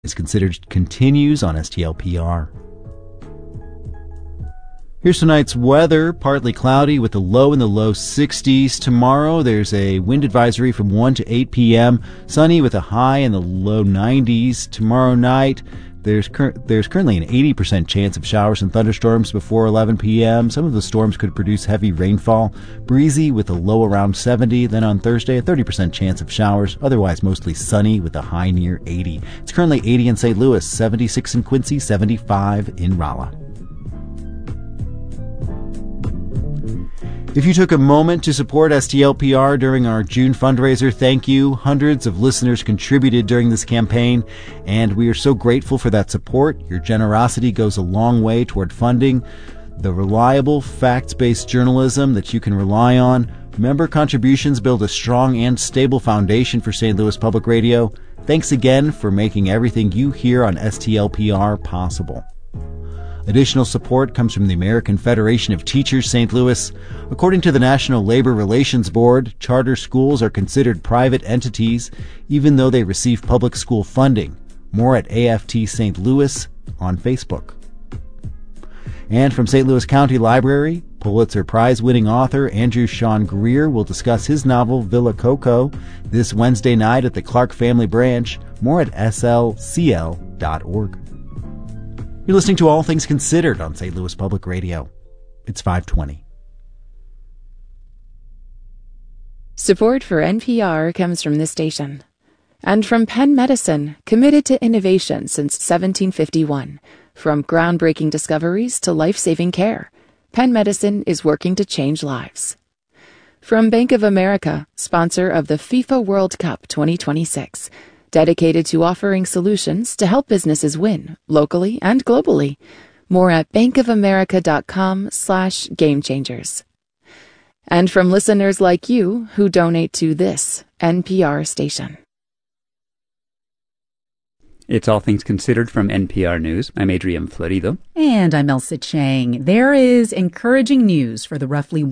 is considered continues on STLPR. Here's tonight's weather. Partly cloudy with a low in the low 60s. Tomorrow there's a wind advisory from 1 to 8 p.m. Sunny with a high in the low 90s. Tomorrow night there's currently an 80% chance of showers and thunderstorms before 11 p.m. Some of the storms could produce heavy rainfall. Breezy with a low around 70. Then on Thursday, a 30% chance of showers. Otherwise mostly sunny with a high near 80. It's currently 80 in St. Louis, 76 in Quincy, 75 in Rolla. If you took a moment to support STLPR during our June fundraiser, thank you. Hundreds of listeners contributed during this campaign, and we are so grateful for that support. Your generosity goes a long way toward funding the reliable, facts-based journalism that you can rely on. Member contributions build a strong and stable foundation for St. Louis Public Radio. Thanks again for making everything you hear on STLPR possible. Additional support comes from the American Federation of Teachers St. Louis. According to the National Labor Relations Board, charter schools are considered private entities even though they receive public school funding. More at AFT St. Louis on Facebook. And from St. Louis County Library, Pulitzer Prize-winning author Andrew Sean Greer will discuss his novel Villa Coco this Wednesday night at the Clark Family Branch. More at slcl.org. You're listening to All Things Considered on St. Louis Public Radio. It's 5:20. Support for NPR comes from this station. And from Penn Medicine, committed to innovation since 1751. From groundbreaking discoveries to life-saving care, Penn Medicine is working to change lives. From Bank of America, sponsor of the FIFA World Cup 2026. Dedicated to offering solutions to help businesses win, locally and globally. More at bankofamerica.com/gamechangers. And from listeners like you who donate to this NPR station. It's All Things Considered from NPR News. I'm Adrian Florido. And I'm Elsa Chang. There is encouraging news for the roughly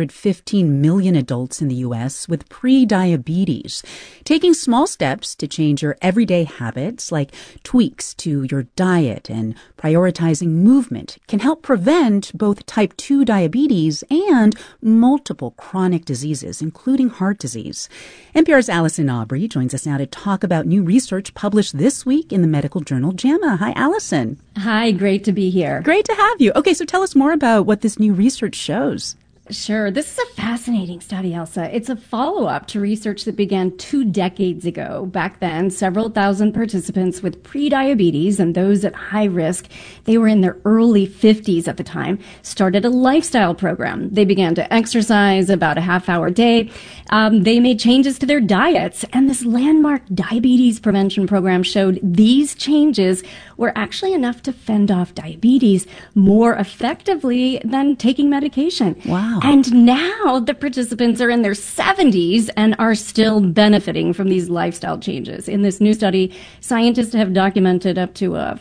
115 million adults in the U.S. with pre-diabetes. Taking small steps to change your everyday habits, like tweaks to your diet and prioritizing movement, can help prevent both type 2 diabetes and multiple chronic diseases, including heart disease. NPR's Allison Aubrey joins us now to talk about new research published this week in the medical journal JAMA. Hi, Allison. Hi, great to be here. Great to have you. Okay, so tell us more about what this new research shows. Sure. This is a fascinating study, Elsa. It's a follow-up to research that began 2 decades ago. Back then, several thousand participants with prediabetes and those at high risk, they were in their early 50s at the time, started a lifestyle program. They began to exercise about a half-hour a day. They made changes to their diets, and this landmark diabetes prevention program showed these changes were actually enough to fend off diabetes more effectively than taking medication. Wow. And now the participants are in their 70s and are still benefiting from these lifestyle changes. In this new study, scientists have documented up to a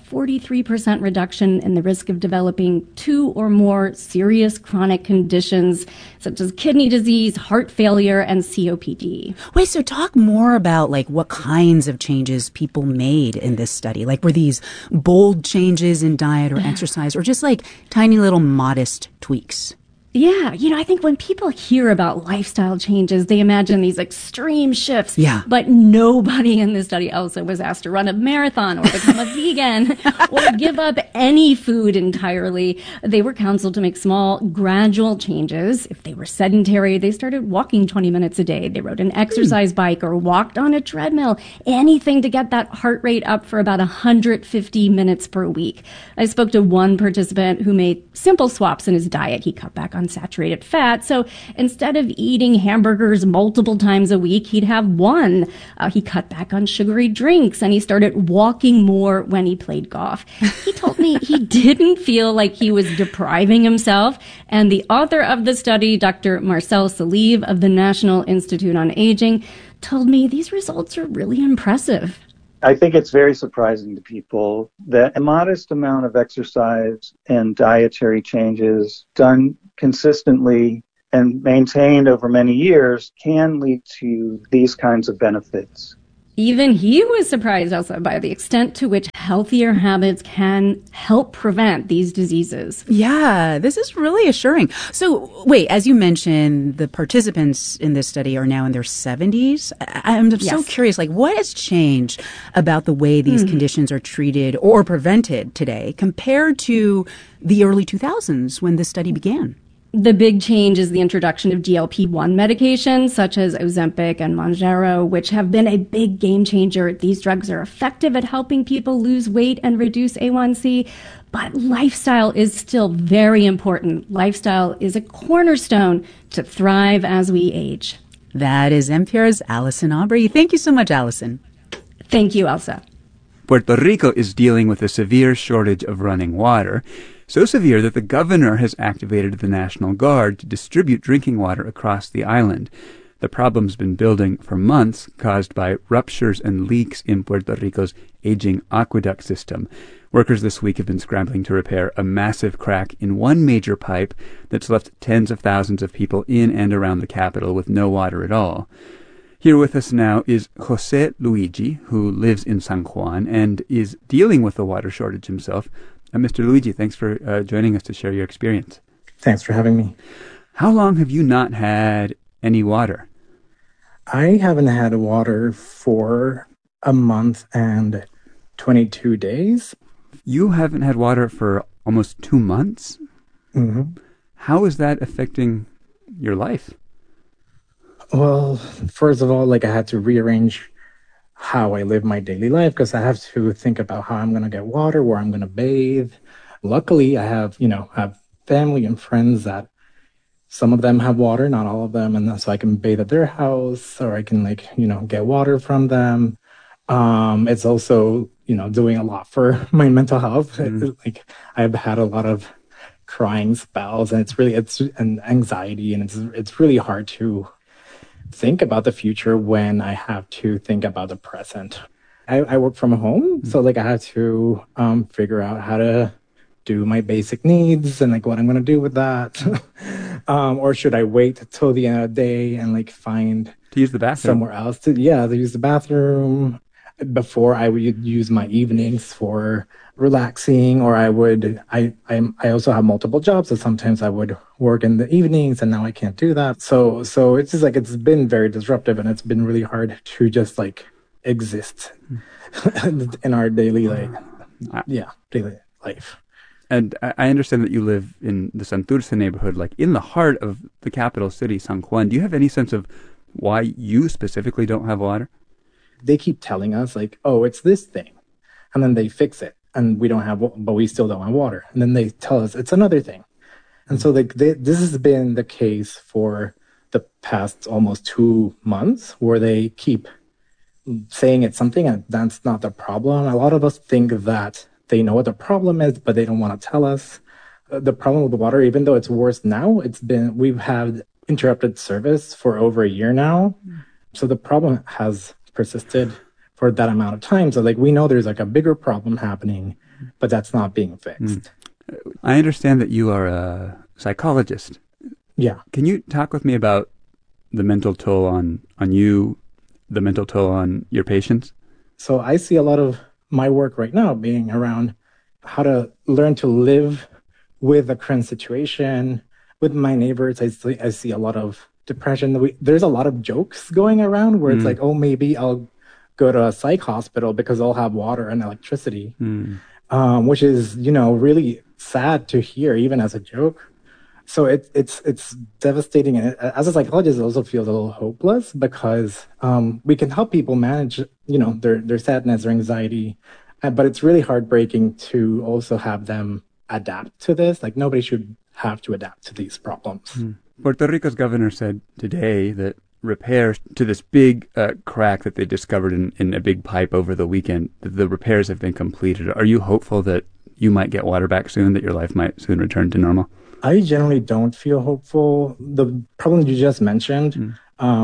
43% reduction in the risk of developing 2 or more serious chronic conditions, such as kidney disease, heart failure, and COPD. Wait, so talk more about what kinds of changes people made in this study. Were these bold changes in diet or exercise, or just tiny little modest tweaks? Yeah, I think when people hear about lifestyle changes, they imagine these extreme shifts. Yeah. But nobody in this study, Elsa, was asked to run a marathon or become a vegan or give up any food entirely. They were counseled to make small, gradual changes. If they were sedentary, they started walking 20 minutes a day. They rode an exercise bike or walked on a treadmill. Anything to get that heart rate up for about 150 minutes per week. I spoke to one participant who made simple swaps in his diet. He cut back on saturated fat. So instead of eating hamburgers multiple times a week, he'd have one. He cut back on sugary drinks and he started walking more when he played golf. He told me he didn't feel like he was depriving himself. And the author of the study, Dr. Marcel Salive of the National Institute on Aging, told me these results are really impressive. I think it's very surprising to people that a modest amount of exercise and dietary changes done consistently and maintained over many years can lead to these kinds of benefits. Even he was surprised also by the extent to which healthier habits can help prevent these diseases. Yeah, this is really assuring. So, wait, as you mentioned, the participants in this study are now in their 70s. I'm so curious, like, what has changed about the way these conditions are treated or prevented today compared to the early 2000s when this study began? The big change is the introduction of GLP-1 medications such as Ozempic and Mounjaro, which have been a big game changer. These drugs are effective at helping people lose weight and reduce A1C, but lifestyle is still very important. Lifestyle is a cornerstone to thrive as we age. That is NPR's Allison Aubrey. Thank you so much, Allison. Thank you, Elsa. Puerto Rico is dealing with a severe shortage of running water. So severe that the governor has activated the National Guard to distribute drinking water across the island. The problem's been building for months, caused by ruptures and leaks in Puerto Rico's aging aqueduct system. Workers this week have been scrambling to repair a massive crack in one major pipe that's left tens of thousands of people in and around the capital with no water at all. Here with us now is Jose Luigi, who lives in San Juan and is dealing with the water shortage himself. Mr. Luigi, thanks for joining us to share your experience. Thanks for having me. How long have you not had any water? I haven't had water for a month and 22 days. You haven't had water for almost 2 months? Mm-hmm. How is that affecting your life? Well, first of all, I had to rearrange how I live my daily life because I have to think about how I'm going to get water, where I'm going to bathe. Luckily, I have family and friends that some of them have water, not all of them. And so I can bathe at their house or I can get water from them. It's also, doing a lot for my mental health. I've had a lot of crying spells and it's an anxiety and it's really hard to think about the future when I have to think about the present. I work from home, so I have to figure out how to do my basic needs and what I'm going to do with that. Or should I wait till the end of the day and find to use the bathroom somewhere else to use the bathroom? Before I would use my evenings for relaxing, or I also have multiple jobs, so sometimes I would work in the evenings and now I can't do that. So it's just it's been very disruptive and it's been really hard to just exist in our daily daily life. And I understand that you live in the Santurce neighborhood, in the heart of the capital city, San Juan. Do you have any sense of why you specifically don't have water? They keep telling us oh, it's this thing. And then they fix it and but we still don't have water. And then they tell us it's another thing. And so this has been the case for the past almost 2 months where they keep saying it's something and that's not the problem. A lot of us think that they know what the problem is, but they don't want to tell us. The problem with the water, even though it's worse now, we've had interrupted service for over a year now. So the problem has persisted for that amount of time. So we know there's a bigger problem happening, but that's not being fixed. I understand that you are a psychologist. Yeah. Can you talk with me about the mental toll on you, the mental toll on your patients? So I see a lot of my work right now being around how to learn to live with the current situation. With my neighbors, I see a lot of depression. There's a lot of jokes going around where it's oh, maybe I'll go to a psych hospital because I'll have water and electricity, which is, really sad to hear, even as a joke. So it's devastating. And as a psychologist, it also feels a little hopeless because we can help people manage, their sadness or anxiety. But it's really heartbreaking to also have them adapt to this. Nobody should have to adapt to these problems. Puerto Rico's governor said today that repairs to this big crack that they discovered in a big pipe over the weekend, the repairs have been completed. Are you hopeful that you might get water back soon, that your life might soon return to normal? I generally don't feel hopeful. The problem you just mentioned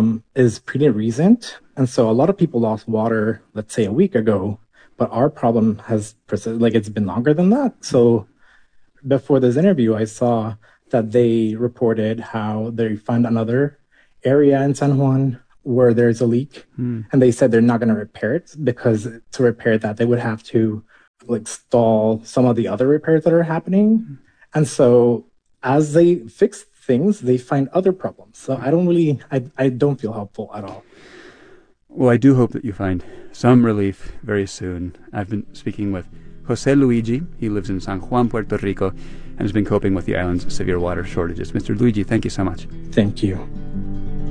is pretty recent. And so a lot of people lost water, let's say a week ago, but our problem has persisted, it's been longer than that. So before this interview, I saw that they reported how they found another area in San Juan where there's a leak, and they said they're not going to repair it because to repair that, they would have to stall some of the other repairs that are happening. And so as they fix things, they find other problems. So I don't feel hopeful at all. Well, I do hope that you find some relief very soon. I've been speaking with Jose Luigi. He lives in San Juan, Puerto Rico, and has been coping with the island's severe water shortages. Mr. Luigi, thank you so much. Thank you.